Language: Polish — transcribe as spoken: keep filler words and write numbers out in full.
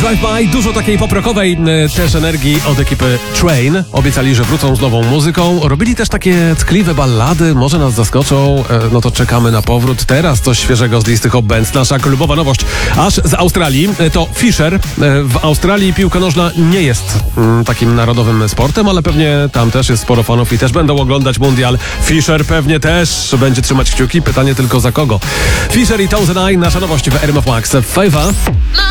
Drive-by, dużo takiej poprokowej e, też energii od ekipy Train. Obiecali, że wrócą z nową muzyką. Robili też takie tkliwe ballady, może nas zaskoczą. E, no to czekamy na powrót. Teraz coś świeżego z listy Hot Bands. Nasza klubowa nowość aż z Australii. E, to Fisher. E, w Australii piłka nożna nie jest mm, takim narodowym sportem, ale pewnie tam też jest sporo fanów i też będą oglądać mundial. Fisher pewnie też będzie trzymać kciuki. Pytanie tylko za kogo. Fisher i Thousand Eye, nasza nowość w R M F Max. Favor.